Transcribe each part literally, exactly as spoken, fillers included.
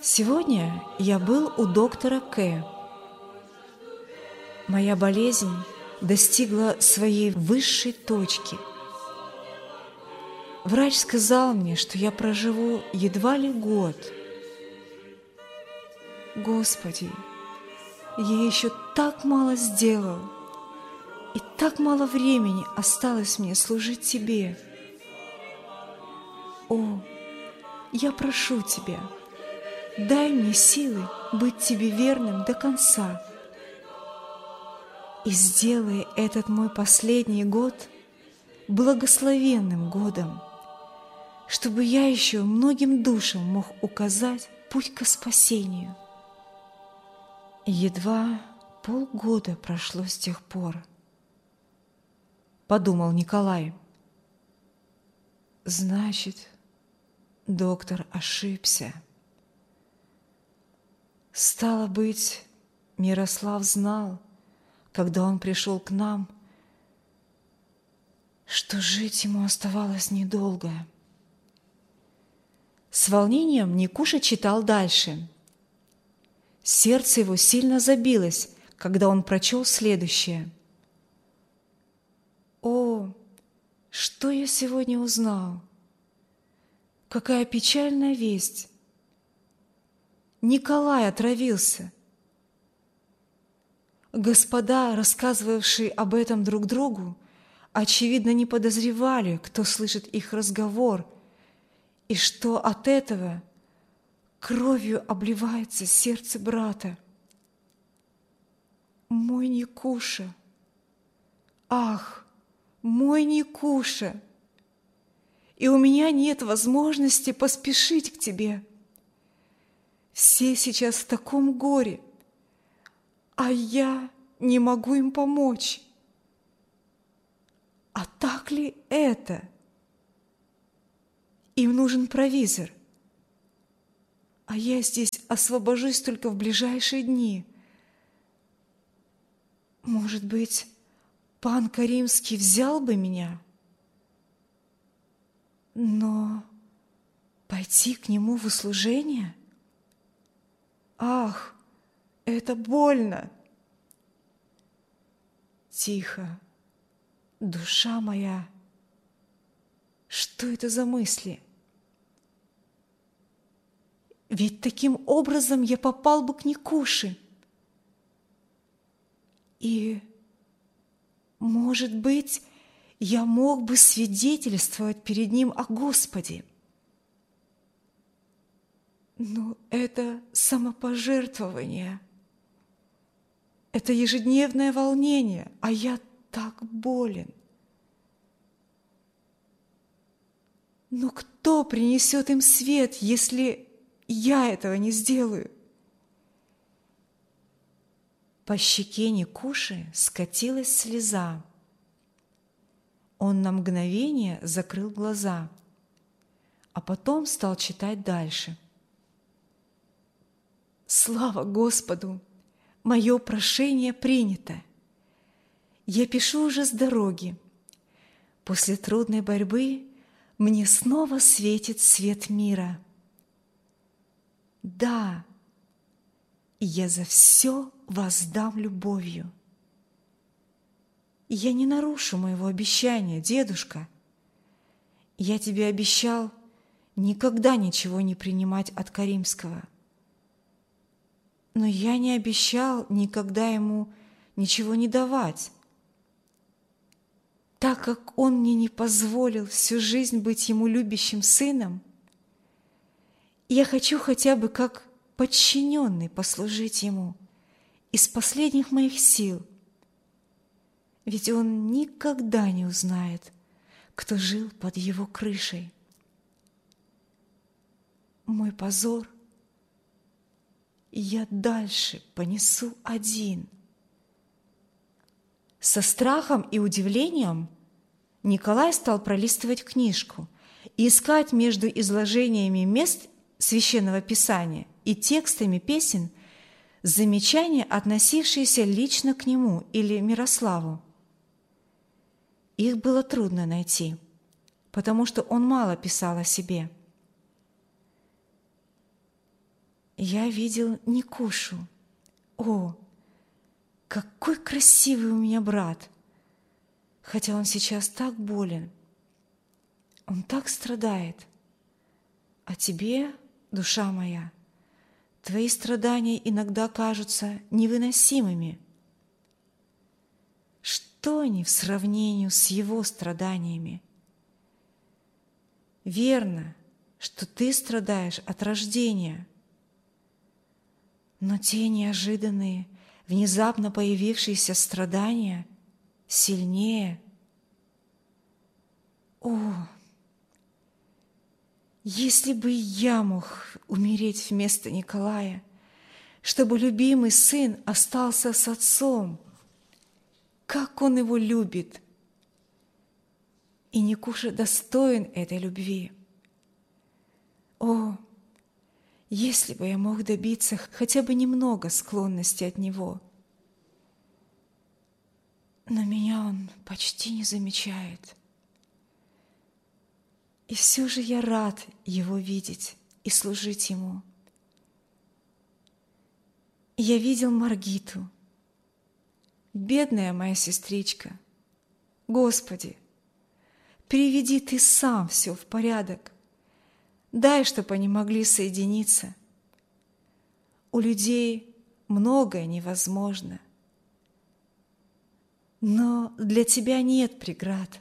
Сегодня я был у доктора К. Моя болезнь достигла своей высшей точки. Врач сказал мне, что я проживу едва ли год. Господи, я еще так мало сделал, и так мало времени осталось мне служить Тебе. О, я прошу Тебя, дай мне силы быть Тебе верным до конца. И сделай этот мой последний год благословенным годом, чтобы я еще многим душам мог указать путь к спасению. Едва полгода прошло с тех пор, подумал Николай. Значит, доктор ошибся. Стало быть, Мирослав знал, когда он пришел к нам, что жить ему оставалось недолго. С волнением Никуша читал дальше. Сердце его сильно забилось, когда он прочел следующее. «О, что я сегодня узнал! Какая печальная весть! Николай отравился!» Господа, рассказывавшие об этом друг другу, очевидно, не подозревали, кто слышит их разговор, и что от этого кровью обливается сердце брата. Мой Никуша! Ах, мой Никуша! И у меня нет возможности поспешить к тебе. Все сейчас в таком горе, а я не могу им помочь. А так ли это? Им нужен провизор, а я здесь освобожусь только в ближайшие дни. Может быть, пан Каримский взял бы меня? Но пойти к нему в услужение? Ах, это больно! Тихо, душа моя, что это за мысли? Ведь таким образом я попал бы к Никуше. И, может быть, я мог бы свидетельствовать перед ним о Господе. Но это самопожертвование, это ежедневное волнение, а я так болен. Но кто принесет им свет, если я этого не сделаю? По щеке Никуши скатилась слеза. Он на мгновение закрыл глаза, а потом стал читать дальше. Слава Господу! Мое прошение принято. Я пишу уже с дороги. После трудной борьбы мне снова светит свет мира. Да, и я за все воздам любовью. Я не нарушу моего обещания, дедушка. Я тебе обещал никогда ничего не принимать от Каримского. Но я не обещал никогда ему ничего не давать, так как он мне не позволил всю жизнь быть ему любящим сыном. Я хочу хотя бы как подчиненный послужить ему из последних моих сил, ведь он никогда не узнает, кто жил под его крышей. Мой позор я дальше понесу один. Со страхом и удивлением Николай стал пролистывать книжку и искать между изложениями мест Священного Писания и текстами песен замечания, относившиеся лично к нему или Мирославу. Их было трудно найти, потому что он мало писал о себе. я видел Никушу. О, какой красивый у меня брат! Хотя он сейчас так болен, он так страдает. А тебе, душа моя, твои страдания иногда кажутся невыносимыми. Что они в сравнении с его страданиями? Верно, что ты страдаешь от рождения, но те неожиданные, внезапно появившиеся страдания сильнее. О, если бы я мог умереть вместо Николая, чтобы любимый сын остался с отцом, как он его любит! И Никуша достоин этой любви. О, если бы я мог добиться хотя бы немного склонности от него! Но меня он почти не замечает. И все же я рад его видеть и служить ему. Я видел Маргиту. Бедная моя сестричка. Господи, приведи Ты сам все в порядок. Дай, чтобы они могли соединиться. У людей многое невозможно. Но для Тебя нет преград.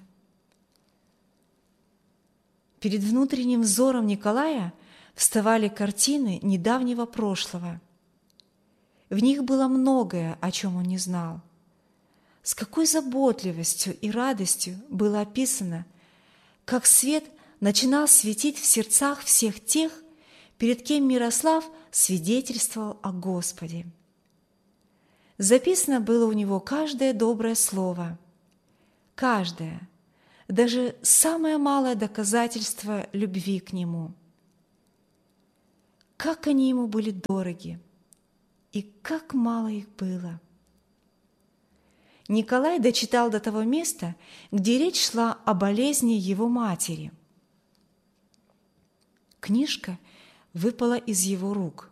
Перед внутренним взором Николая вставали картины недавнего прошлого. В них было многое, о чем он не знал. С какой заботливостью и радостью было описано, как свет начинал светить в сердцах всех тех, перед кем Мирослав свидетельствовал о Господе. Записано было у него каждое доброе слово, каждое, даже самое малое доказательство любви к Нему. Как они ему были дороги, и как мало их было. Николай дочитал до того места, где речь шла о болезни его матери. Книжка выпала из его рук.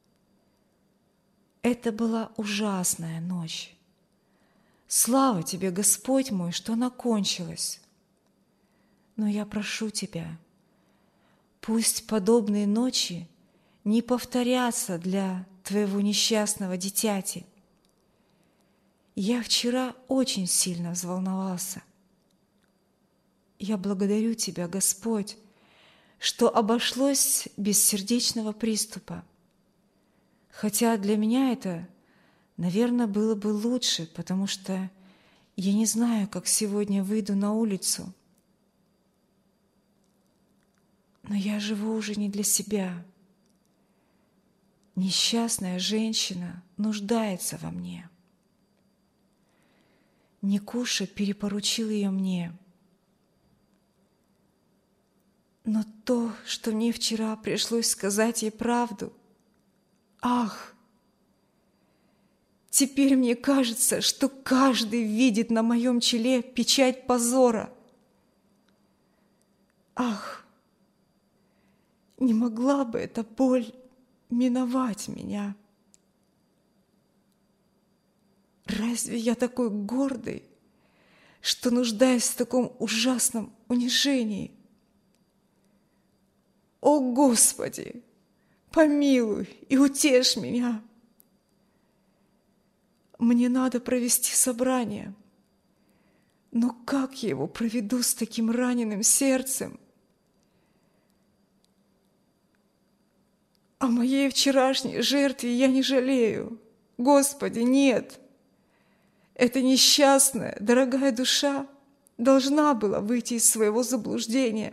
Это была ужасная ночь. Слава Тебе, Господь мой, что она кончилась. Но я прошу Тебя, пусть подобные ночи не повторятся для Твоего несчастного дитяти. Я вчера очень сильно взволновался. Я благодарю Тебя, Господь, что обошлось без сердечного приступа. Хотя для меня это, наверное, было бы лучше, потому что я не знаю, как сегодня выйду на улицу. Но я живу уже не для себя. Несчастная женщина нуждается во мне. Никуша перепоручил ее мне. Но то, что мне вчера пришлось сказать ей правду, ах! Теперь мне кажется, что каждый видит на моем челе печать позора. Ах! Не могла бы эта боль миновать меня? Разве я такой гордый, что нуждаюсь в таком ужасном унижении? О, Господи, помилуй и утешь меня! Мне надо провести собрание, но как я его проведу с таким раненым сердцем? О моей вчерашней жертве я не жалею. Господи, нет! Эта несчастная, дорогая душа должна была выйти из своего заблуждения,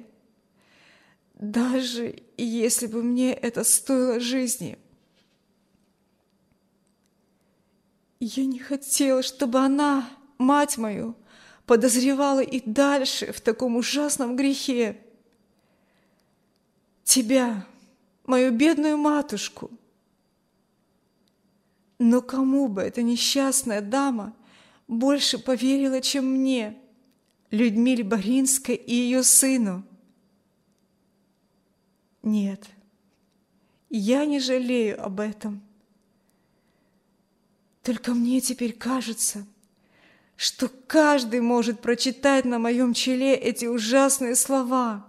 даже если бы мне это стоило жизни. Я не хотела, чтобы она, мать мою, подозревала и дальше в таком ужасном грехе. Тебя, мою бедную матушку. Но кому бы эта несчастная дама больше поверила, чем мне, Людмиле Боринской и ее сыну? Нет, Я не жалею об этом. Только мне теперь кажется, что каждый может прочитать на моем челе эти ужасные слова.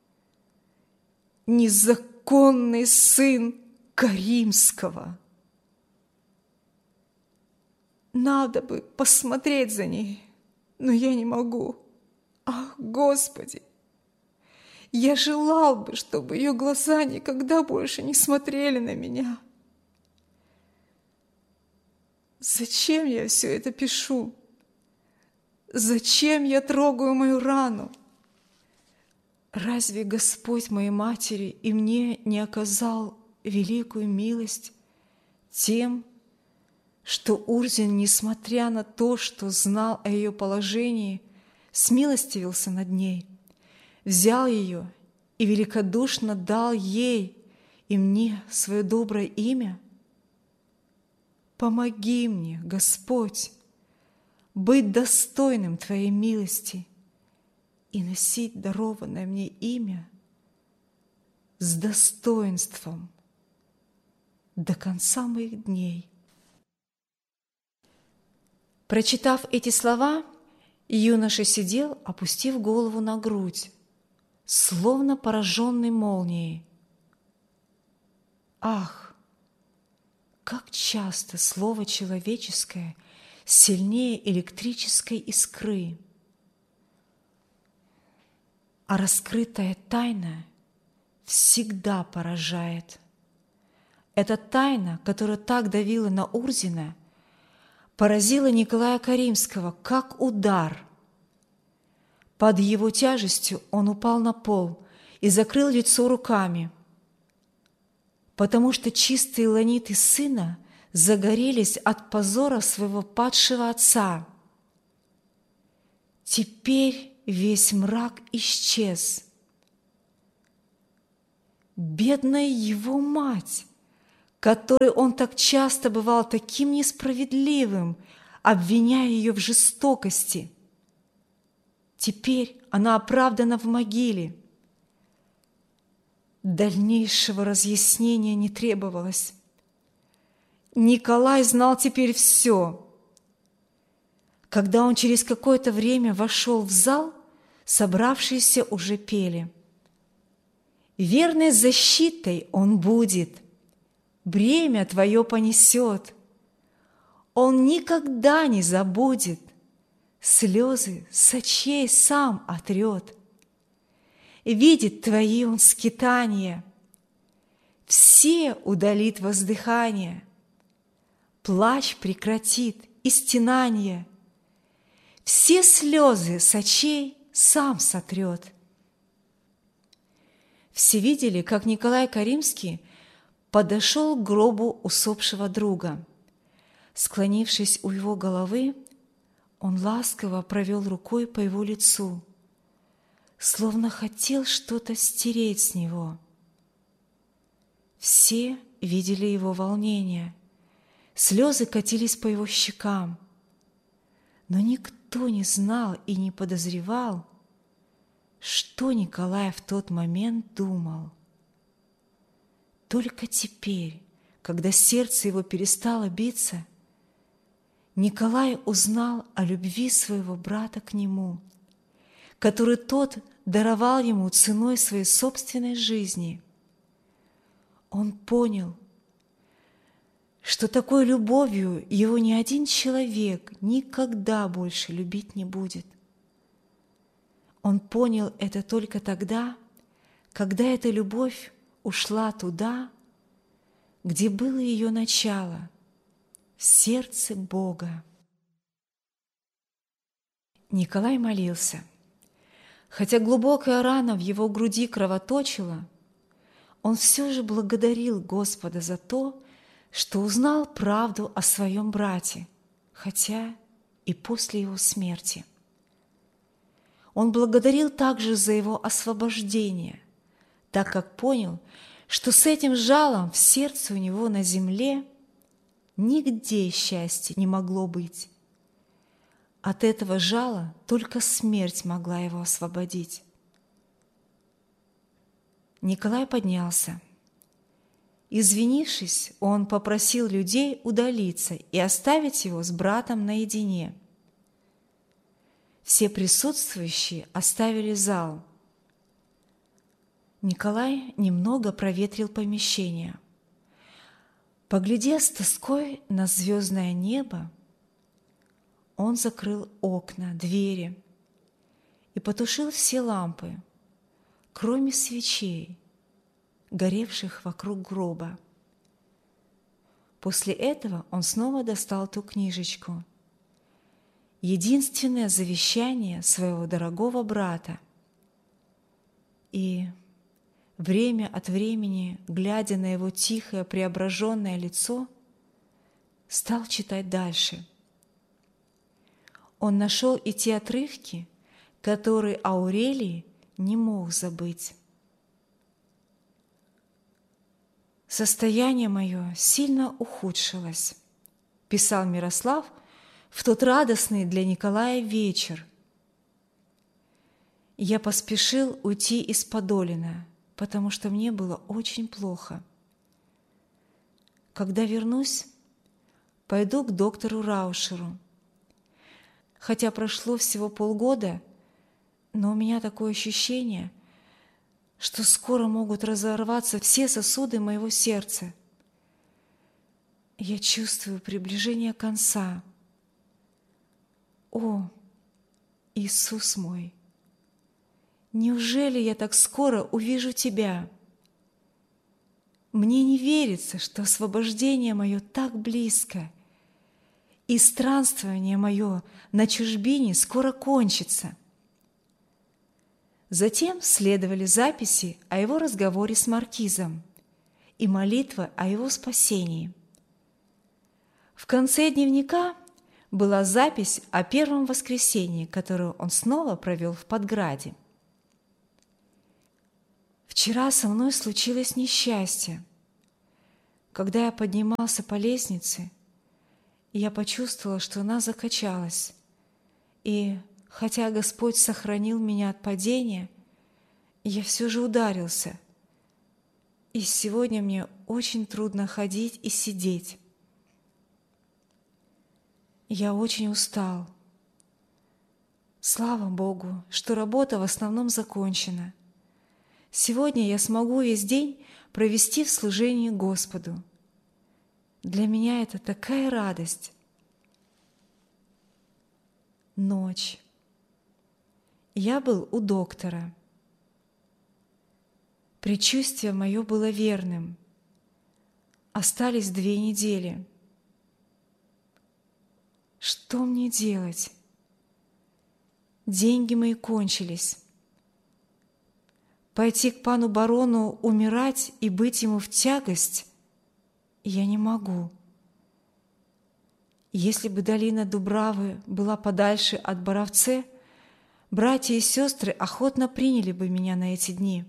Незаконный сын Каримского. Надо бы посмотреть за ней, но я не могу. Ах, Господи! Я желал бы, чтобы ее глаза никогда больше не смотрели на меня. Зачем я все это пишу? Зачем я трогаю мою рану? Разве Господь моей матери и мне не оказал великую милость тем, что Урзин, несмотря на то, что знал о ее положении, смилостивился над ней, взял ее и великодушно дал ей и мне свое доброе имя? Помоги мне, Господь, быть достойным Твоей милости и носить дарованное мне имя с достоинством до конца моих дней. Прочитав эти слова, юноша сидел, опустив голову на грудь, словно пораженный молнией. Ах, как часто слово человеческое сильнее электрической искры, а раскрытая тайна всегда поражает. Эта тайна, которая так давила на Урзина, поразила Николая Каримского, как удар. Под его тяжестью он упал на пол и закрыл лицо руками, потому что чистые ланиты сына загорелись от позора своего падшего отца. Теперь весь мрак исчез. Бедная его мать, которой он так часто бывал таким несправедливым, обвиняя ее в жестокости. Теперь она оправдана в могиле. Дальнейшего разъяснения не требовалось. Николай знал теперь все. Когда он через какое-то время вошел в зал, собравшиеся уже пели. «Верной защитой он будет, бремя твое понесет, он никогда не забудет, слезы с очей сам отрет. Видит твои он скитания, все удалит воздыхание, плач прекратит и стенанье, все слезы с очей сам сотрет». Все видели, как Николай Каримский подошел к гробу усопшего друга. Склонившись у его головы, он ласково провел рукой по его лицу, словно хотел что-то стереть с него. Все видели его волнение, слезы катились по его щекам, но никто не знал и не подозревал, что Николай в тот момент думал. Только теперь, когда сердце его перестало биться, Николай узнал о любви своего брата к нему, который тот даровал ему ценой своей собственной жизни. Он понял, что такой любовью его ни один человек никогда больше любить не будет. Он понял это только тогда, когда эта любовь ушла туда, где было ее начало, в сердце Бога. Николай молился. Хотя глубокая рана в его груди кровоточила, он все же благодарил Господа за то, что узнал правду о своем брате, хотя и после его смерти. Он благодарил также за его освобождение, так как понял, что с этим жалом в сердце у него на земле нигде счастья не могло быть. От этого жала только смерть могла его освободить. Николай поднялся. Извинившись, он попросил людей удалиться и оставить его с братом наедине. Все присутствующие оставили зал. Николай немного проветрил помещение. Поглядев с тоской на звездное небо, он закрыл окна, двери и потушил все лампы, кроме свечей, горевших вокруг гроба. После этого он снова достал ту книжечку, единственное завещание своего дорогого брата, и время от времени, глядя на его тихое преображенное лицо, стал читать дальше. Он нашел и те отрывки, которые Аурелий не мог забыть. «Состояние мое сильно ухудшилось», – писал Мирослав в тот радостный для Николая вечер. «Я поспешил уйти из Подолина, потому что мне было очень плохо. Когда вернусь, пойду к доктору Раушеру. Хотя прошло всего полгода, но у меня такое ощущение, что скоро могут разорваться все сосуды моего сердца. Я чувствую приближение конца. О, Иисус мой! Неужели я так скоро увижу Тебя? Мне не верится, что освобождение мое так близко, и странствование мое на чужбине скоро кончится». Затем следовали записи о его разговоре с маркизом и молитва о его спасении. В конце дневника была запись о первом воскресенье, которое он снова провел в Подграде. «Вчера со мной случилось несчастье. Когда я поднимался по лестнице, я почувствовала, что она закачалась, и, хотя Господь сохранил меня от падения, я все же ударился, и сегодня мне очень трудно ходить и сидеть. Я очень устал. Слава Богу, что работа в основном закончена. Сегодня я смогу весь день провести в служении Господу. Для меня это такая радость». Ночь. Я был у доктора. Предчувствие мое было верным. Остались две недели. Что мне делать? Деньги мои кончились. Пойти к пану барону умирать и быть ему в тягость я не могу. Если бы долина Дубравы была подальше от Боровце, братья и сестры охотно приняли бы меня на эти дни.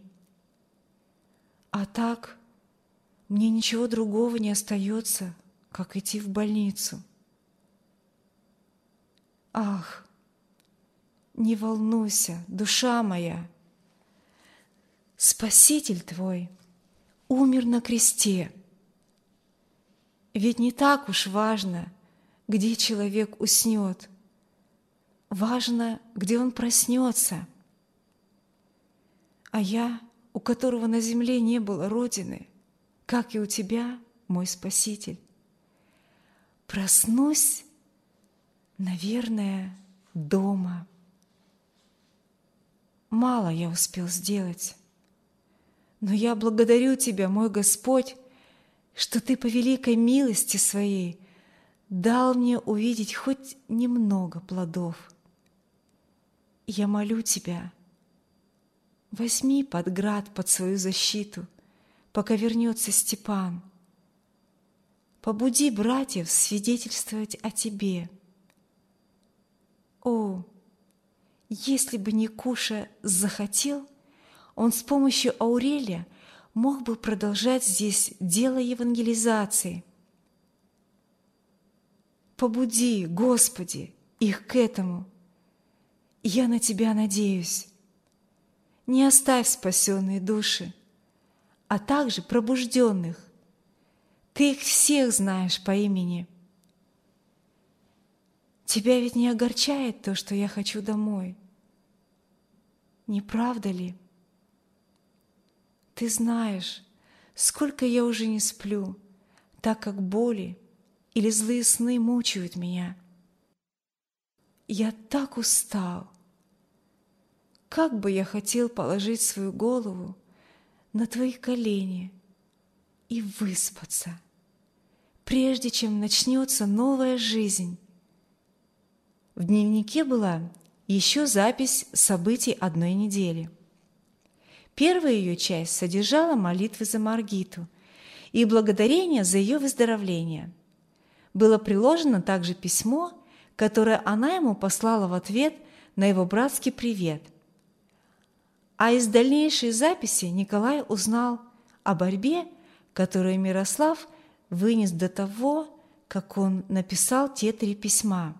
А так мне ничего другого не остается, как идти в больницу. Ах, не волнуйся, душа моя! Спаситель твой умер на кресте. Ведь не так уж важно, где человек уснет. Важно, где он проснется. А я, у которого на земле не было родины, как и у тебя, мой Спаситель, проснусь, наверное, дома. Мало я успел сделать, но я благодарю Тебя, мой Господь, что Ты по великой милости Своей дал мне увидеть хоть немного плодов. Я молю Тебя, возьми Подград под свою защиту, пока вернется Степан. Побуди братьев свидетельствовать о Тебе. О, если бы Никуша захотел, он с помощью Аурелия мог бы продолжать здесь дело евангелизации. Побуди, Господи, их к этому. Я на Тебя надеюсь. Не оставь спасенные души, а также пробужденных, Ты их всех знаешь по имени. Тебя ведь не огорчает то, что я хочу домой? Не правда ли? Ты знаешь, сколько я уже не сплю, так как боли или злые сны мучают меня. Я так устал. Как бы я хотел положить свою голову на твои колени и выспаться, прежде чем начнется новая жизнь. В дневнике была еще запись событий одной недели. Первая ее часть содержала молитвы за Маргиту и благодарение за ее выздоровление. Было приложено также письмо, которое она ему послала в ответ на его братский привет. А из дальнейшей записи Николай узнал о борьбе, которую Мирослав вынес до того, как он написал те три письма.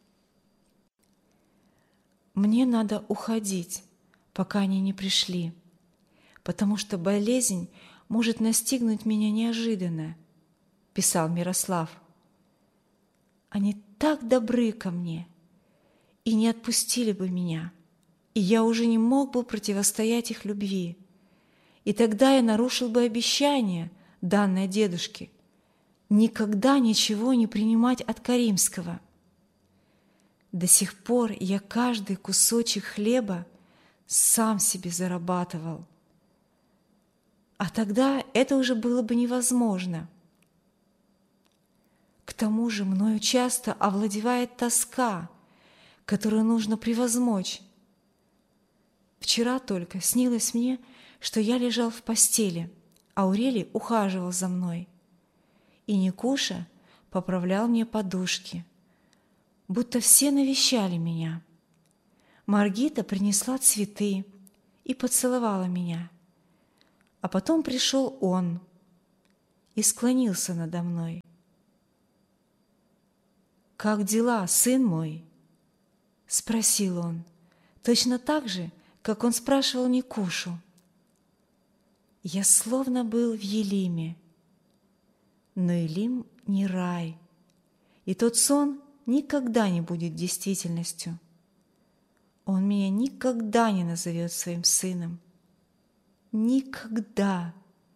«Мне надо уходить, пока они не пришли, потому что болезнь может настигнуть меня неожиданно», – писал Мирослав. «Они так добры ко мне и не отпустили бы меня, и я уже не мог бы противостоять их любви. И тогда я нарушил бы обещание, данное дедушке, никогда ничего не принимать от Каримского. До сих пор я каждый кусочек хлеба сам себе зарабатывал. А тогда это уже было бы невозможно. К тому же мною часто овладевает тоска, которую нужно превозмочь. Вчера только снилось мне, что я лежал в постели, а Аурелий ухаживал за мной, и Никуша поправлял мне подушки, будто все навещали меня. Маргита принесла цветы и поцеловала меня, а потом пришел он и склонился надо мной. «Как дела, сын мой?» – спросил он, точно так же, как он спрашивал Никушу. Я словно был в Елиме, но Елим не рай, и тот сон никогда не будет действительностью. Он меня никогда не назовет своим сыном. Никогда.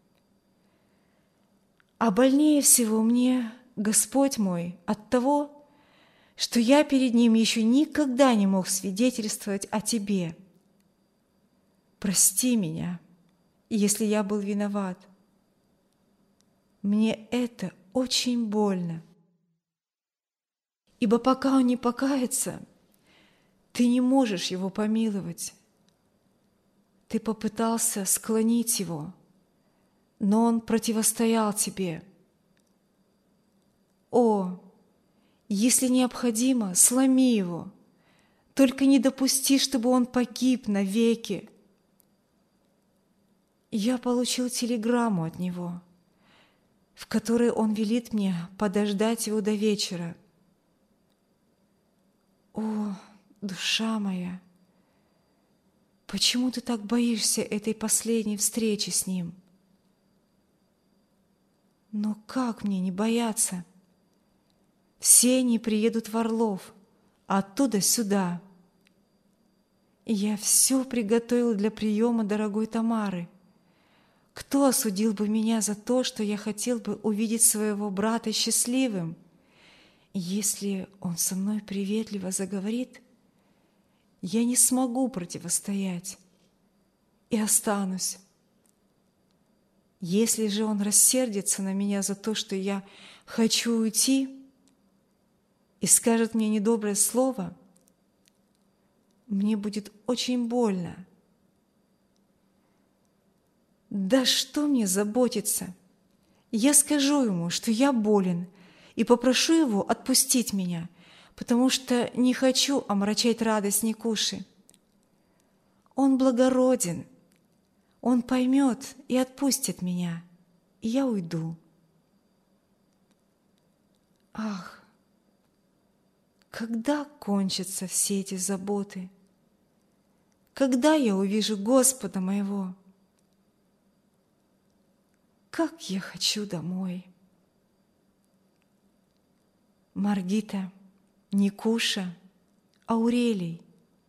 А больнее всего мне, Господь мой, от того, что я перед Ним еще никогда не мог свидетельствовать о Тебе. Прости меня, если я был виноват. Мне это очень больно. Ибо пока он не покается, ты не можешь его помиловать. Ты попытался склонить его, но он противостоял тебе. О, если необходимо, сломи его, только не допусти, чтобы он погиб навеки. Я получил телеграмму от него, в которой он велит мне подождать его до вечера. О, душа моя, почему ты так боишься этой последней встречи с ним? Но как мне не бояться? Все они приедут в Орлов, а оттуда сюда. И я все приготовил для приема дорогой Тамары. Кто осудил бы меня за то, что я хотел бы увидеть своего брата счастливым? Если он со мной приветливо заговорит, я не смогу противостоять и останусь. Если же он рассердится на меня за то, что я хочу уйти, и скажет мне недоброе слово, мне будет очень больно. Да что мне заботиться? Я скажу ему, что я болен, и попрошу его отпустить меня, потому что не хочу омрачать радость Никуши. Он благороден, он поймет и отпустит меня, и я уйду. Ах, когда кончатся все эти заботы? Когда я увижу Господа моего? Как я хочу домой! Маргита, Никуша, Аурелий.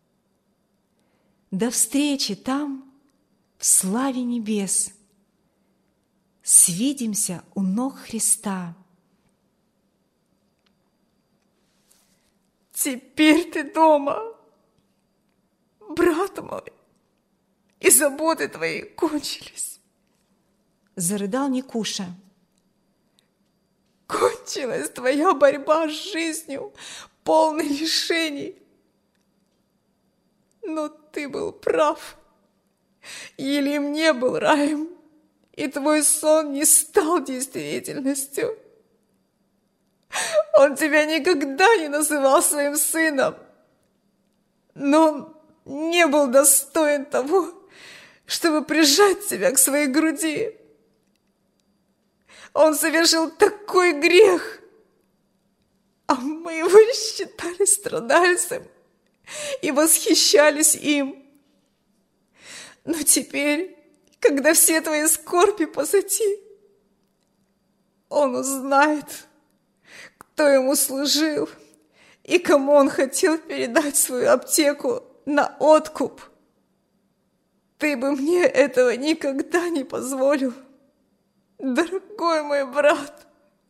До встречи там, в славе небес. Свидимся у ног Христа. Теперь ты дома, брат мой, и заботы твои кончились. Зарыдал Никуша. Кончилась твоя борьба с жизнью, полной лишений. Но ты был прав. Елим не был раем, и твой сон не стал действительностью. Он тебя никогда не называл своим сыном, но он не был достоин того, чтобы прижать тебя к своей груди. Он совершил такой грех, а мы его считали страдальцем и восхищались им. Но теперь, когда все твои скорби позади, он узнает, кто ему служил и кому он хотел передать свою аптеку на откуп. Ты бы мне этого никогда не позволил, дорогой мой брат.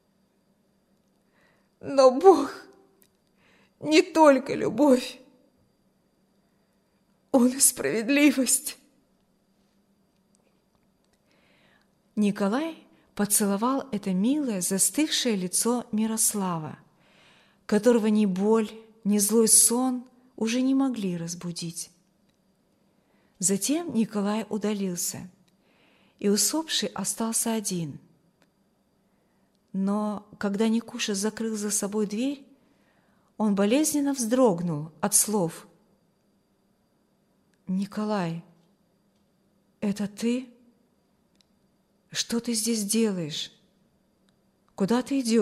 Но Бог не только любовь, Он и справедливость. Николай поцеловал это милое, застывшее лицо Мирослава, которого ни боль, ни злой сон уже не могли разбудить. Затем Николай удалился, и усопший остался один. Но когда Никуша закрыл за собой дверь, он болезненно вздрогнул от слов: «Николай, это ты? Что ты здесь делаешь? Куда ты идешь?»